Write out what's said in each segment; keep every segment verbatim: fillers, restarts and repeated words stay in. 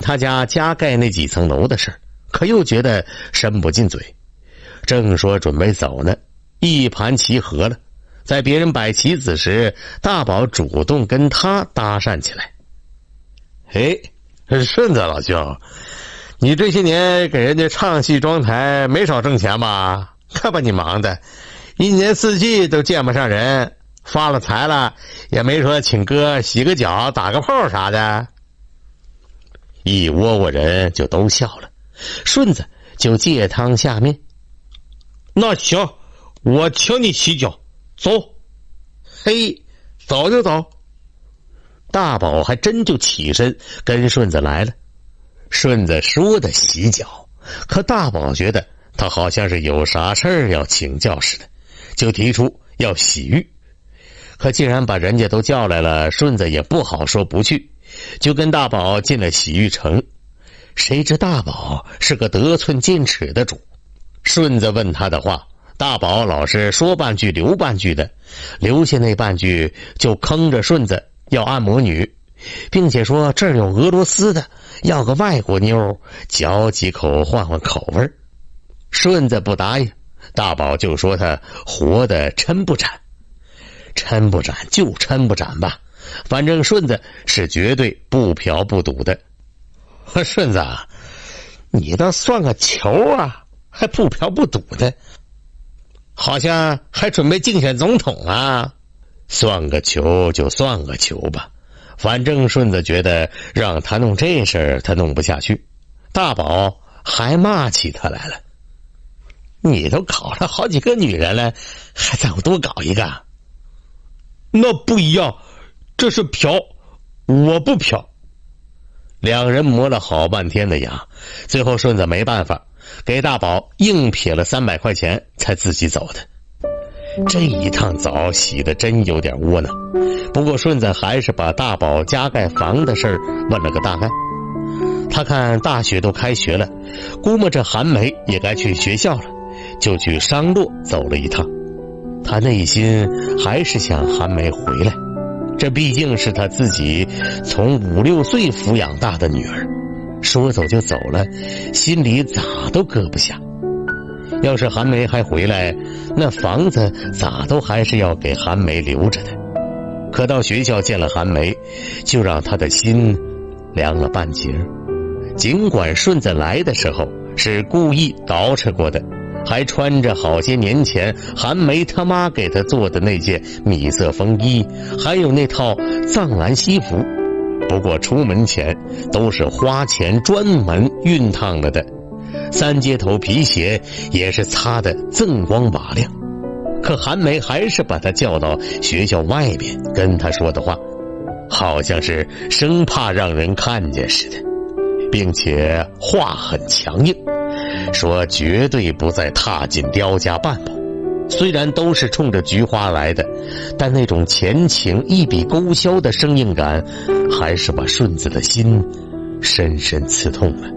他家加盖那几层楼的事，可又觉得伸不进嘴。正说准备走呢，一盘棋和了，在别人摆棋子时，大宝主动跟他搭讪起来。 哎，顺子老兄，你这些年给人家唱戏装台没少挣钱吧？看把你忙的，一年四季都见不上人，发了财了也没说请哥洗个脚打个炮啥的。 一窝窝人就都笑了，顺子就借汤下面。 那行，我请你洗脚，走。 嘿，走就走。大宝还真就起身跟顺子来了。顺子说的洗脚，可大宝觉得他好像是有啥事儿要请教似的，就提出要洗浴。可既然把人家都叫来了，顺子也不好说不去，就跟大宝进了洗浴城。谁知大宝是个得寸进尺的主，顺子问他的话，大宝老是说半句留半句的，留下那半句就坑着顺子要按摩女，并且说这儿有俄罗斯的，要个外国妞，嚼几口换换口味。顺子不答应，大宝就说他活得抻不展。抻不展就抻不展吧，反正顺子是绝对不嫖不赌的。 顺子，你倒算个球啊，还不嫖不赌的，好像还准备竞选总统啊。 算个球就算个球吧，反正顺子觉得让他弄这事儿他弄不下去。大宝还骂起他来了。 你都搞了好几个女人了，还再多搞一个？那不一样，这是嫖，我不嫖。 两人磨了好半天的牙，最后顺子没办法，给大宝硬撇了三百块钱才自己走的。这一趟澡洗的真有点窝囊，不过顺子还是把大宝加盖房的事儿问了个大概。他看大学都开学了，估摸着韩梅也该去学校了，就去商洛走了一趟。他内心还是想韩梅回来，这毕竟是他自己从五六岁抚养大的女儿，说走就走了，心里咋都搁不下。要是韩梅还回来，那房子咋都还是要给韩梅留着的。可到学校见了韩梅，就让他的心凉了半截。尽管顺子来的时候是故意捯饬过的，还穿着好些年前韩梅他妈给他做的那件米色风衣，还有那套藏蓝西服，不过出门前都是花钱专门熨烫了的，三接头皮鞋也是擦得锃光瓦亮。可韩梅还是把他叫到学校外边跟他说的话，好像是生怕让人看见似的，并且话很强硬，说绝对不再踏进刁家半步。虽然都是冲着菊花来的，但那种前情一笔勾销的生硬感还是把顺子的心深深刺痛了。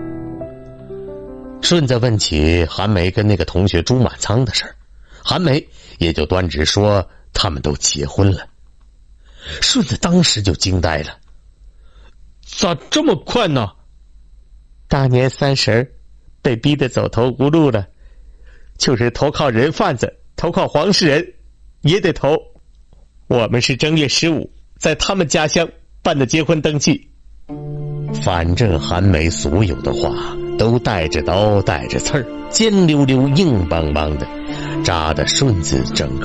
顺子问起韩梅跟那个同学朱满仓的事儿，韩梅也就端直说他们都结婚了。顺子当时就惊呆了， 咋这么快呢？ 大年三十被逼得走投无路了，就是投靠人贩子，投靠黄世仁也得投。我们是正月十五在他们家乡办的结婚登记。 反正韩梅所有的话都带着刀带着刺儿，尖溜溜硬邦邦的，扎得顺子整个